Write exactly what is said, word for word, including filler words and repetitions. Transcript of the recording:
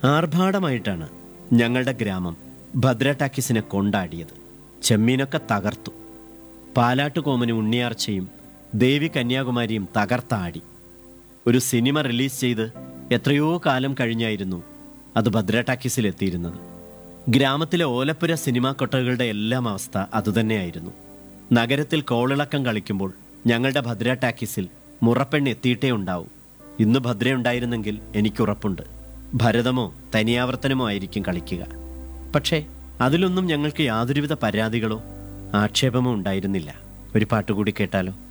ആർഭാടമായിട്ടാണ് ഞങ്ങളുടെ ഗ്രാമം ഭദ്ര ടാക്കീസിനെ കൊണ്ടാടിയത്. ചെമ്മീനൊക്കെ തകർത്തു. പാലാട്ടുകോമനും ഉണ്ണിയാർച്ചയും ദേവി കന്യാകുമാരിയും തകർത്താടി. ഒരു സിനിമ റിലീസ് ചെയ്ത് എത്രയോ കാലം കഴിഞ്ഞായിരുന്നു അത് ഭദ്ര ടാക്കീസിലെത്തിയിരുന്നത്. ഗ്രാമത്തിലെ ഓലപ്പുര സിനിമാ കൊട്ടകളുടെ എല്ലാം അവസ്ഥ അതുതന്നെയായിരുന്നു. നഗരത്തിൽ കോളിളക്കം കളിക്കുമ്പോൾ ഞങ്ങളുടെ ഭദ്ര ടാക്കീസിൽ മുറപ്പെണ്ണ് എത്തിയിട്ടേ ഉണ്ടാവൂ. ഇന്ന് ഭദ്രയുണ്ടായിരുന്നെങ്കിൽ എനിക്കുറപ്പുണ്ട് ഭരതമോ തനിയാവർത്തനമോ ആയിരിക്കും കളിക്കുക. പക്ഷേ അതിലൊന്നും ഞങ്ങൾക്ക് യാതൊരുവിധ പരാതികളോ ആക്ഷേപമോ ഉണ്ടായിരുന്നില്ല. ഒരു പാട്ടുകൂടി കേട്ടാലോ?